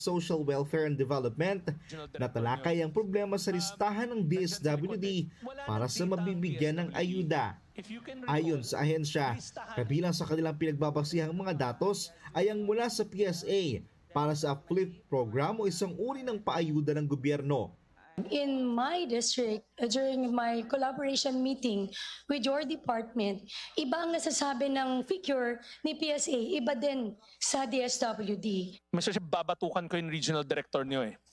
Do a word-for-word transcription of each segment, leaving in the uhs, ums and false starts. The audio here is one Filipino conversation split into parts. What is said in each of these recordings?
Social Welfare and Development na talakay ang problema sa listahan ng D S W D para sa mabibigyan ng ayuda. Ayon sa ahensya, kabilang sa kanilang pinagbabasihang mga datos ay ang mula sa P S A para sa Uplift program o isang uri ng paayuda ng gobyerno. In my district, uh, during my collaboration meeting with your department, iba ang nasasabi ng figure ni P S A, iba din sa D S W D. Mister Chair, babatukan ko yung regional director niyo eh.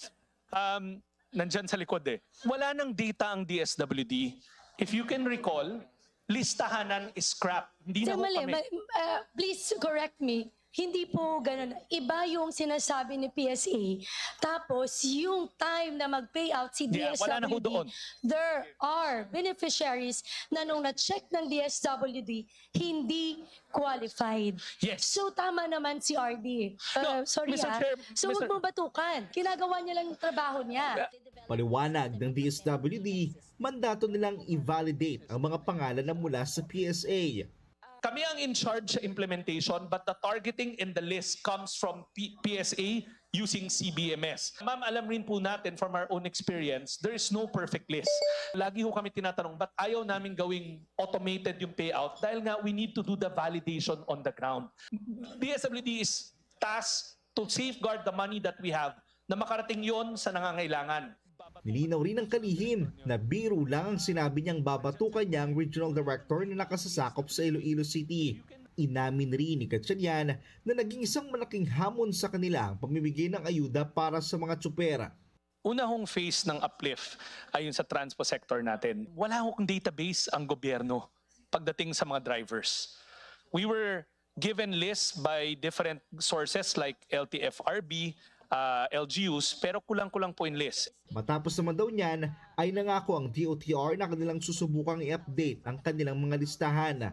Um, nandyan sa likod eh. Wala nang data ang D S W D. If you can recall, listahanan is scrap. Hindi na So, ho mali, kami. ma- uh, please correct me. Hindi po ganun. Iba yung sinasabi ni P S A. Tapos, yung time na mag-payout si Yeah, D S W D, wala na ho doon. there are beneficiaries na nung na-check ng D S W D, hindi qualified. Yes. So, tama naman si R D. Uh, No, sorry Mister ha. Chair, So, Mister huwag mo batukan. Ginagawa niya lang yung trabaho niya. Paliwanag ng D S W D, mandato nilang i-validate ang mga pangalan na mula sa P S A. Kami ang in charge sa implementation, but the targeting in the list comes from P- PSA using C B M S. Ma'am, alam rin po natin from our own experience, there is no perfect list. Lagi ho kami tinatanong, ba't ayaw namin gawing automated yung payout? Dahil nga, we need to do the validation on the ground. D S W D is tasked to safeguard the money that we have na makarating yon sa nangangailangan. Nilinaw rin ng kalihim na biro lang ang sinabi niyang babatukan niya ang regional director na nakasasakop sa Iloilo City. Inamin rin ni Gatchalian na naging isang malaking hamon sa kanila ang pamimigay ng ayuda para sa mga tsupera. Una hong phase ng uplift ayon sa transpo sector natin. Wala hong database ang gobyerno pagdating sa mga drivers. We were given lists by different sources like L T F R B, uh, L G Us, pero kulang-kulang po yung list. Matapos naman daw niyan ay nangako ang D O T R na kanilang susubukang i-update ang kanilang mga listahan.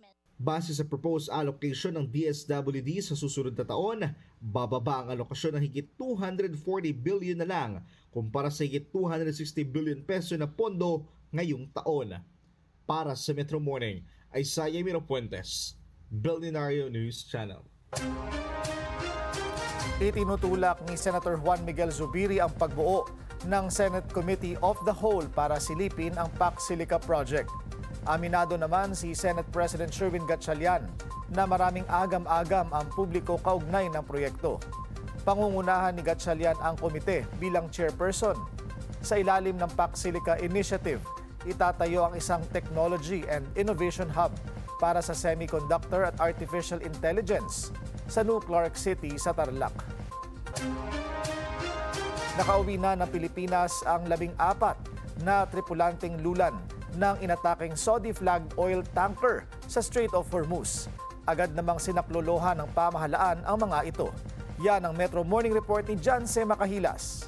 Base sa proposed allocation ng D S W D sa susunod na taon, bababa ang alokasyon ng higit two hundred forty billion na lang kumpara sa higit two hundred sixty billion peso na pondo ngayong taon. Para sa Metro Morning, Isaiah Mirapuentes, Billionario News Channel. Itinutulak ni Senator Juan Miguel Zubiri ang pagbuo ng Senate Committee of the Whole para silipin ang P A C Silica Project. Aminado naman si Senate President Sherwin Gatchalian na maraming agam-agam ang publiko kaugnay ng proyekto. Pangungunahan ni Gatchalian ang komite bilang chairperson. Sa ilalim ng P A C Silica Initiative, itatayo ang isang Technology and Innovation Hub para sa semiconductor at artificial intelligence sa New Clark City sa Tarlac. Nakauwi na ng Pilipinas ang labing apat na tripulanteng lulan ng inataking Saudi flag oil tanker sa Strait of Hormuz. Agad namang sinaklolohan ng pamahalaan ang mga ito. Yan ang Metro Morning Report ni Janse Makahilas.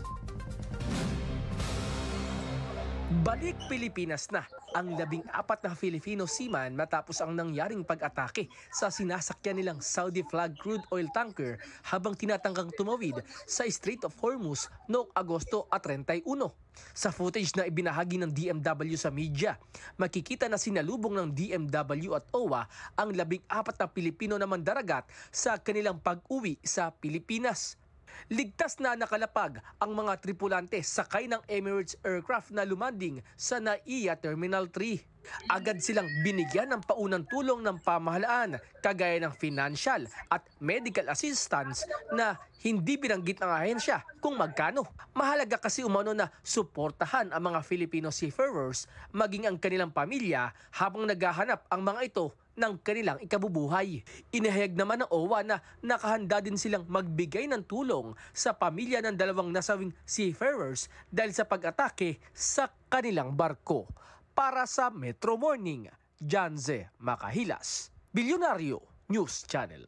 Balik Pilipinas na ang labing apat na Filipino seaman matapos ang nangyaring pag-atake sa sinasakyan nilang Saudi flag crude oil tanker habang tinatangkang tumawid sa Strait of Hormuz noong Agosto thirty-one. Sa footage na ibinahagi ng D M W sa media, makikita na sinalubong ng D M W at O W A ang labing apat na Pilipino na mandaragat sa kanilang pag-uwi sa Pilipinas. Ligtas na nakalapag ang mga tripulante sakay ng Emirates aircraft na lumanding sa Naiya Terminal three. Agad silang binigyan ng paunang tulong ng pamahalaan kagaya ng financial at medical assistance na hindi binanggit ng ahensya kung magkano. Mahalaga kasi umano na suportahan ang mga Filipino seafarers maging ang kanilang pamilya habang naghahanap ang mga ito ng kanilang ikabubuhay. Inihayag naman ng O W A na nakahanda din silang magbigay ng tulong sa pamilya ng dalawang nasawing seafarers dahil sa pag-atake sa kanilang barko. Para sa Metro Morning, Janze Makahilas, Billionario News Channel.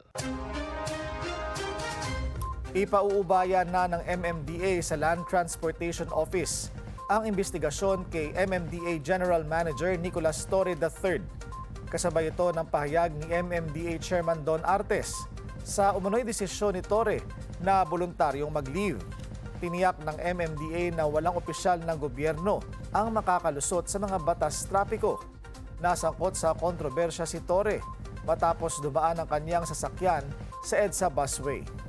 Ipauubayan na ng M M D A sa Land Transportation Office ang investigasyon kay M M D A General Manager Nicolas Torre the third. Kasabay ito ng pahayag ni M M D A Chairman Don Artes sa umunoy desisyon ni Torre na voluntaryong mag-leave. Tiniyak ng M M D A na walang opisyal ng gobyerno ang makakalusot sa mga batas trapiko. Nasangkot sa kontrobersya si Torre matapos dumaan ang kanyang sasakyan sa EDSA busway.